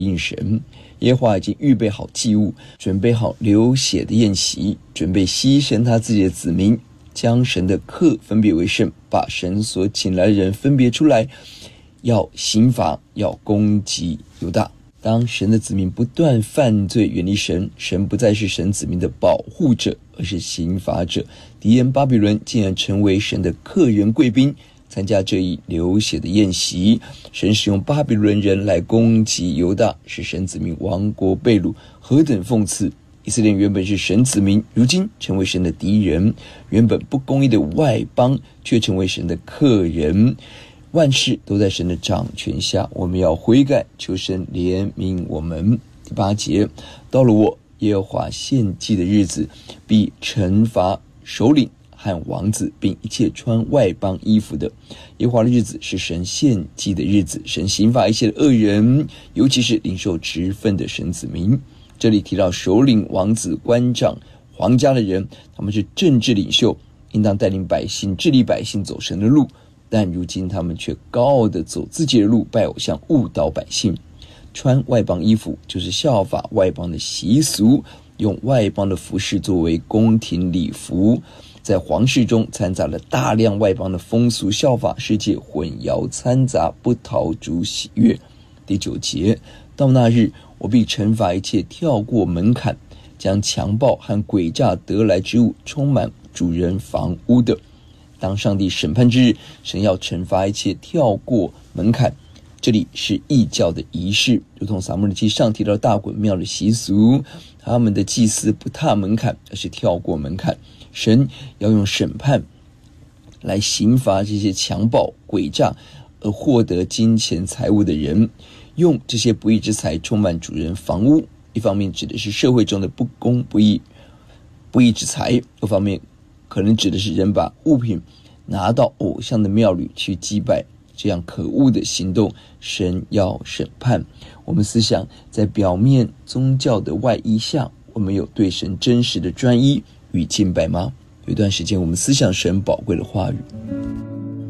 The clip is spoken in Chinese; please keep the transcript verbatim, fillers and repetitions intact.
应神。耶和华已经预备好祭物，准备好流血的宴席，准备牺牲他自己的子民，将神的客分别为圣，把神所请来的人分别出来，要刑罚，要攻击犹大。当神的子民不断犯罪远离神，神不再是神子民的保护者，而是刑罚者。敌人巴比伦竟然成为神的客人贵宾，参加这一流血的宴席。神使用巴比伦人来攻击犹大，使神子民亡国被掳，何等讽刺！以色列原本是神子民，如今成为神的敌人。原本不公义的外邦，却成为神的客人。万事都在神的掌权下，我们要悔改，求神怜悯我们。第八节，到了我耶和华献祭的日子，必惩罚首领和王子，并一切穿外邦衣服的。耶和华的日子是神献祭的日子，神刑罚一切的恶人，尤其是领受职分的神子民。这里提到首领、王子、官长、皇家的人，他们是政治领袖，应当带领百姓、治理百姓走神的路，但如今他们却高傲地走自己的路，拜偶像，误导百姓。穿外邦衣服就是效法外邦的习俗，用外邦的服饰作为宫廷礼服，在皇室中掺杂了大量外邦的风俗效法，世界混淆掺杂，不讨主喜悦。第九节，到那日，我必惩罚一切跳过门槛，将强暴和诡诈得来之物充满主人房屋的。当上帝审判之日，神要惩罚一切跳过门槛。这里是异教的仪式，如同撒母耳记上提到大衮庙的习俗，他们的祭司不踏门槛，而是跳过门槛。神要用审判来刑罚这些强暴、诡诈而获得金钱财物的人，用这些不义之财充满主人房屋。一方面指的是社会中的不公不义、不义之财；另一方面可能指的是人把物品拿到偶像的庙里去祭拜，这样可恶的行动，神要审判。我们思想，在表面宗教的外衣下，我们有对神真实的专一与敬拜吗？有一段时间，我们思想神宝贵的话语。